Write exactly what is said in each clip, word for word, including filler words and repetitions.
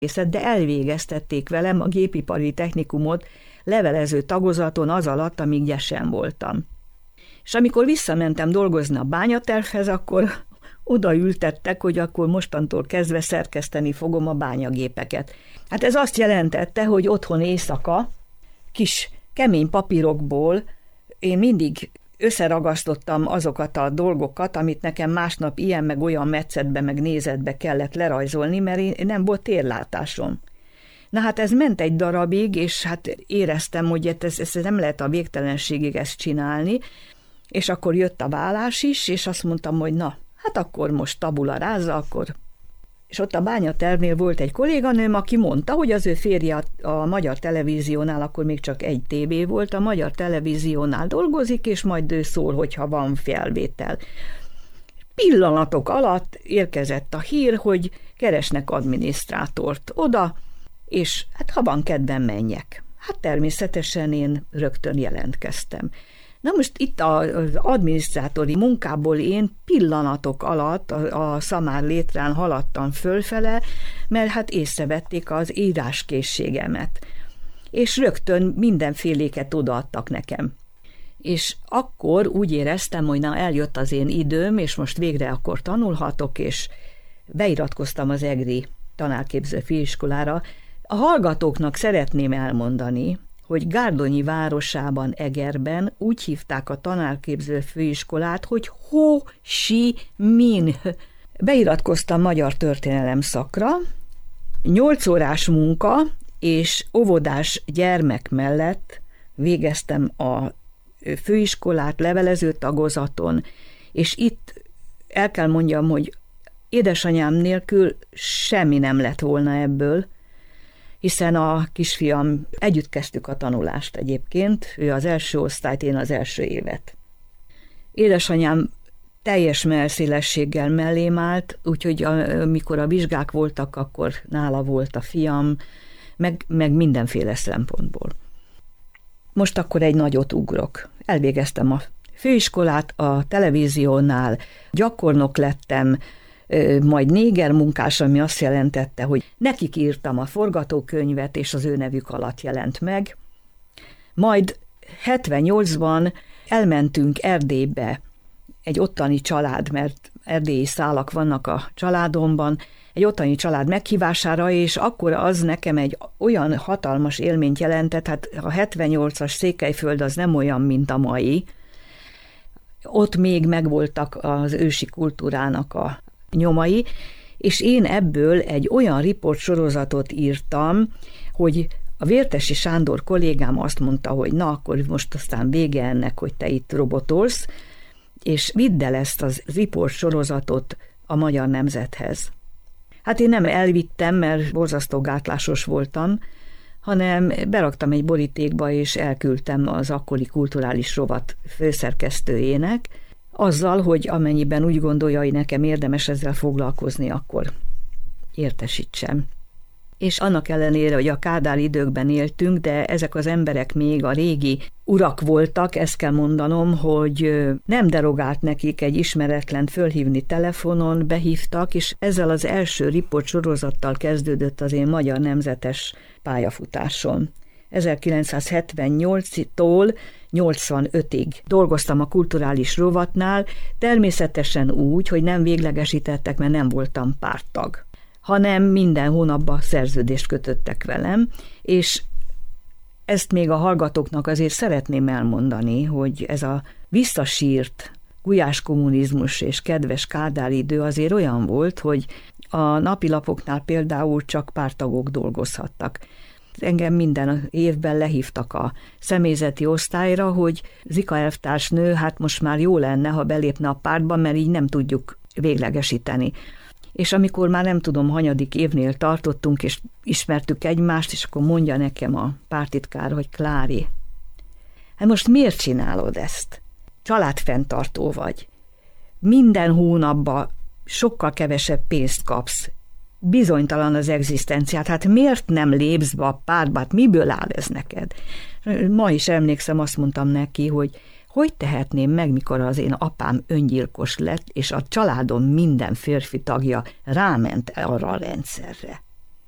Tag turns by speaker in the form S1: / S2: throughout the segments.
S1: de elvégeztették velem a gépipari technikumot levelező tagozaton az alatt, amíg gyesen voltam. És amikor visszamentem dolgozni a bányatervhez, akkor odaültettek, hogy akkor mostantól kezdve szerkeszteni fogom a bányagépeket. Hát ez azt jelentette, hogy otthon éjszaka kis kemény papírokból én mindig összeragasztottam azokat a dolgokat, amit nekem másnap ilyen meg olyan metszetbe meg nézetbe kellett lerajzolni, mert én nem volt térlátásom. Na hát ez ment egy darabig, és hát éreztem, hogy ez, ez nem lehet a végtelenségig ezt csinálni, és akkor jött a vállás is, és azt mondtam, hogy na, hát akkor most tabula ráza, akkor... És ott a bányatervnél volt egy kolléganőm, aki mondta, hogy az ő férje a, a Magyar Televíziónál, akkor még csak egy tévé volt, a Magyar Televíziónál dolgozik, és majd ő szól, hogyha van felvétel. Pillanatok alatt érkezett a hír, hogy keresnek adminisztrátort oda, és hát ha van kedvem, menjek. Hát természetesen én rögtön jelentkeztem. Na most itt az adminisztrátori munkából én pillanatok alatt a, a szamár létrán haladtam fölfele, mert hát észrevették az íráskészségemet. És rögtön mindenféléket odaadtak nekem. És akkor úgy éreztem, hogy na eljött az én időm, és most végre akkor tanulhatok, és beiratkoztam az egri tanárképző főiskolára. A hallgatóknak szeretném elmondani, hogy Gárdonyi városában, Egerben úgy hívták a tanárképző főiskolát, hogy Ho Si Minh. Beiratkoztam magyar történelem szakra, nyolc órás munka és óvodás gyermek mellett végeztem a főiskolát levelező tagozaton, és itt el kell mondjam, hogy édesanyám nélkül semmi nem lett volna ebből, hiszen a kisfiam, együtt kezdtük a tanulást egyébként, ő az első osztályt, én az első évet. Édesanyám teljes mellszélességgel mellém állt, úgyhogy amikor a vizsgák voltak, akkor nála volt a fiam, meg, meg mindenféle szempontból. Most akkor egy nagyot ugrok. Elvégeztem a főiskolát, a televíziónál gyakornok lettem, majd néger munkás, ami azt jelentette, hogy nekik írtam a forgatókönyvet, és az ő nevük alatt jelent meg. Majd hetvennyolcban elmentünk Erdélybe, egy ottani család, mert erdélyi szálak vannak a családomban, egy ottani család meghívására, és akkor az nekem egy olyan hatalmas élményt jelentett, hát a hetvennyolcas Székelyföld az nem olyan, mint a mai. Ott még megvoltak az ősi kultúrának a nyomai, és én ebből egy olyan riportsorozatot írtam, hogy a Vértesi Sándor kollégám azt mondta, hogy na, akkor most aztán vége ennek, hogy te itt robotolsz, és vidd el ezt az riportsorozatot a Magyar Nemzethez. Hát én nem elvittem, mert borzasztó gátlásos voltam, hanem beraktam egy borítékba, és elküldtem az akkori kulturális rovat főszerkesztőjének, azzal, hogy amennyiben úgy gondolja, hogy nekem érdemes ezzel foglalkozni, akkor értesítsem. És annak ellenére, hogy a Kádár időkben éltünk, de ezek az emberek még a régi urak voltak, ezt kell mondanom, hogy nem derogált nekik egy ismeretlent fölhívni telefonon, behívtak, és ezzel az első riport sorozattal kezdődött az én magyar nemzetes pályafutásom. ezerkilencszázhetvennyolctól nyolcvanötig dolgoztam a kulturális rovatnál, természetesen úgy, hogy nem véglegesítettek, mert nem voltam párttag, hanem minden hónapban szerződést kötöttek velem, és ezt még a hallgatóknak azért szeretném elmondani, hogy ez a visszasírt gulyás kommunizmus és kedves Kádár idő azért olyan volt, hogy a napilapoknál például csak párttagok dolgozhattak. Engem minden évben lehívtak a személyzeti osztályra, hogy Zika elvtársnő, hát most már jó lenne, ha belépne a pártba, mert így nem tudjuk véglegesíteni. És amikor már nem tudom, hanyadik évnél tartottunk, és ismertük egymást, és akkor mondja nekem a pártitkár, hogy Klári, hát most miért csinálod ezt? Családfenntartó vagy. Minden hónapban sokkal kevesebb pénzt kapsz. Bizonytalan az egzisztenciát, hát miért nem lépsz be a pártba, hát miből áll ez neked? Ma is emlékszem, azt mondtam neki, hogy hogy tehetném meg, mikor az én apám öngyilkos lett, és a családom minden férfi tagja ráment arra a rendszerre.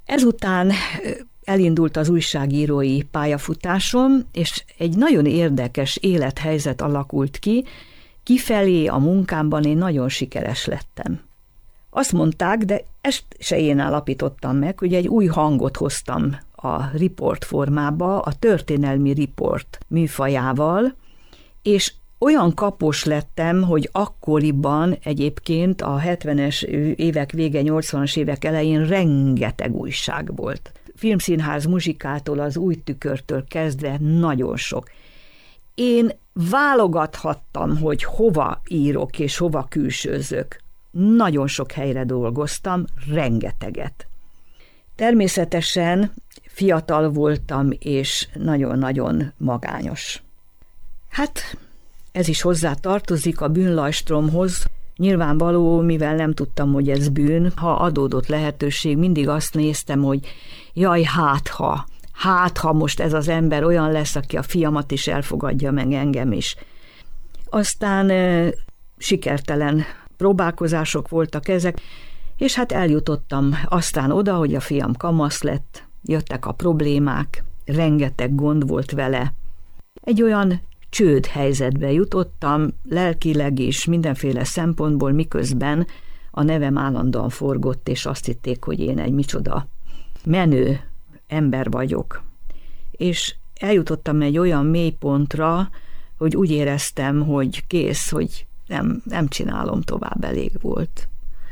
S1: Ezután elindult az újságírói pályafutásom, és egy nagyon érdekes élethelyzet alakult ki, kifelé a munkámban én nagyon sikeres lettem. Azt mondták, de ezt se én állapítottam meg, hogy egy új hangot hoztam a riport formába, a történelmi riport műfajával, és olyan kapos lettem, hogy akkoriban egyébként a hetvenes évek vége, nyolcvanas évek elején rengeteg újság volt. Filmszínház muzsikától, az Új Tükörtől kezdve nagyon sok. Én válogathattam, hogy hova írok és hova külsőzök. Nagyon sok helyre dolgoztam, rengeteget. Természetesen fiatal voltam, és nagyon-nagyon magányos. Hát ez is hozzá tartozik a bűnlajstromhoz. Nyilvánvaló, mivel nem tudtam, hogy ez bűn, ha adódott lehetőség, mindig azt néztem, hogy jaj, hát ha, hát ha most ez az ember olyan lesz, aki a fiamat is elfogadja, meg engem is. Aztán e, sikertelen próbálkozások voltak ezek, és hát eljutottam aztán oda, hogy a fiam kamasz lett, jöttek a problémák, rengeteg gond volt vele. Egy olyan csőd helyzetbe jutottam, lelkileg is, mindenféle szempontból, miközben a nevem állandóan forgott, és azt hitték, hogy én egy micsoda menő ember vagyok. És eljutottam egy olyan mélypontra, hogy úgy éreztem, hogy kész, hogy nem, nem csinálom tovább, elég volt.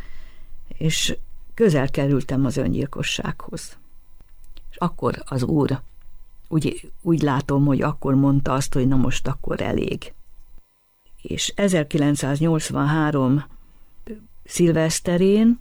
S1: És közel kerültem az öngyilkossághoz. És akkor az Úr, úgy, úgy látom, hogy akkor mondta azt, hogy na most akkor elég. És ezerkilencszáznyolcvanhárom szilveszterén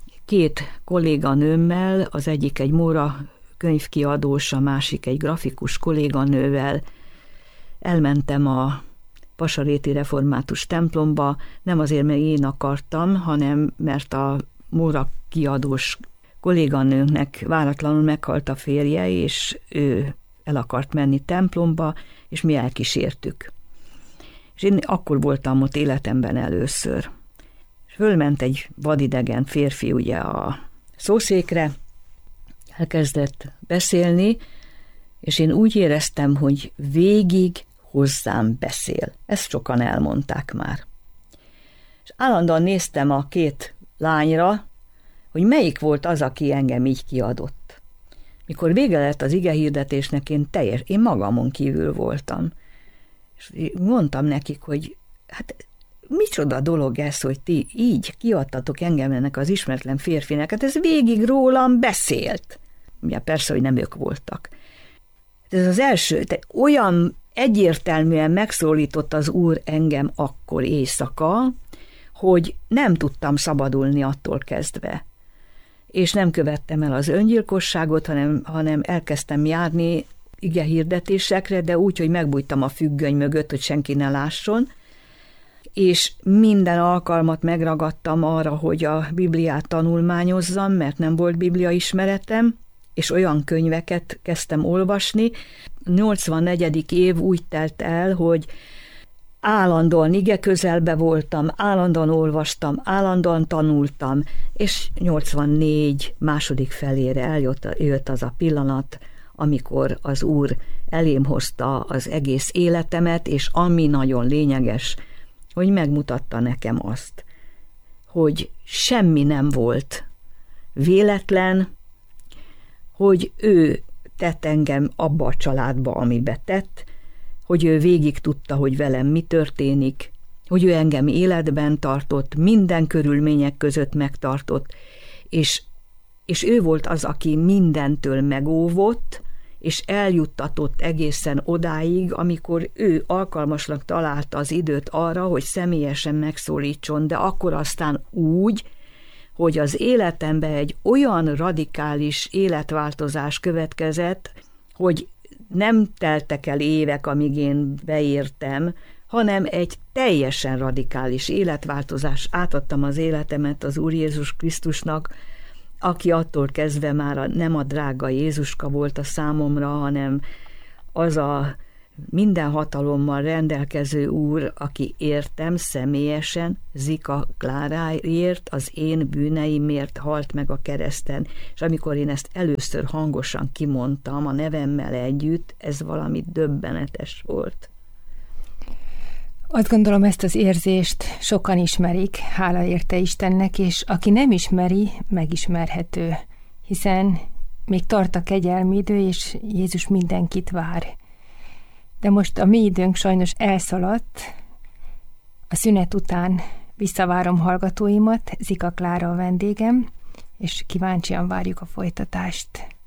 S1: két kolléganőmmel, az egyik egy Móra könyvkiadós, a másik egy grafikus kolléganővel elmentem a Pasaréti Református templomba, nem azért, mert én akartam, hanem mert a Móra kiadós kolléganőnknek váratlanul meghalt a férje, és ő el akart menni templomba, és mi elkísértük. És én akkor voltam ott életemben először. És fölment egy vadidegen férfi ugye a szószékre, elkezdett beszélni, és én úgy éreztem, hogy végig hozzám beszél. Ezt sokan elmondták már. És állandóan néztem a két lányra, hogy melyik volt az, aki engem így kiadott. Mikor vége lett az igehirdetésnek, én teljes, én magamon kívül voltam. És mondtam nekik, hogy hát micsoda dolog ez, hogy ti így kiadtatok engem ennek az ismeretlen férfinek, hát ez végig rólam beszélt. Ugye persze, hogy nem ők voltak. Ez az első, te olyan egyértelműen megszólított az Úr engem akkor éjszaka, hogy nem tudtam szabadulni attól kezdve. És nem követtem el az öngyilkosságot, hanem, hanem elkezdtem járni igehirdetésekre, de úgy, hogy megbújtam a függöny mögött, hogy senki ne lásson, és minden alkalmat megragadtam arra, hogy a Bibliát tanulmányozzam, mert nem volt Biblia ismeretem, és olyan könyveket kezdtem olvasni. nyolcvannegyedik év úgy telt el, hogy állandóan ige közelbe voltam, állandóan olvastam, állandóan tanultam, és nyolcvannégy második felére eljött jött az a pillanat, amikor az Úr elém hozta az egész életemet, és ami nagyon lényeges, hogy megmutatta nekem azt, hogy semmi nem volt véletlen, hogy ő tett engem abba a családba, amibe tett, hogy ő végig tudta, hogy velem mi történik, hogy ő engem életben tartott, minden körülmények között megtartott, és, és ő volt az, aki mindentől megóvott, és eljuttatott egészen odáig, amikor ő alkalmasnak találta az időt arra, hogy személyesen megszólítson, de akkor aztán úgy, hogy az életembe egy olyan radikális életváltozás következett, hogy nem teltek el évek, amíg én beértem, hanem egy teljesen radikális életváltozás. Átadtam az életemet az Úr Jézus Krisztusnak, aki attól kezdve már nem a drága Jézuska volt a számomra, hanem az a minden hatalommal rendelkező Úr, aki értem személyesen Zika Kláráért, az én bűneimért halt meg a kereszten, és amikor én ezt először hangosan kimondtam a nevemmel együtt, ez valami döbbenetes volt.
S2: Azt gondolom, ezt az érzést sokan ismerik, hála érte Istennek, és aki nem ismeri, megismerhető, hiszen még tart a kegyelmi idő, és Jézus mindenkit vár. De most a mi időnk sajnos elszaladt, a szünet után visszavárom hallgatóimat, Zika Klára a vendégem, és kíváncsian várjuk a folytatást.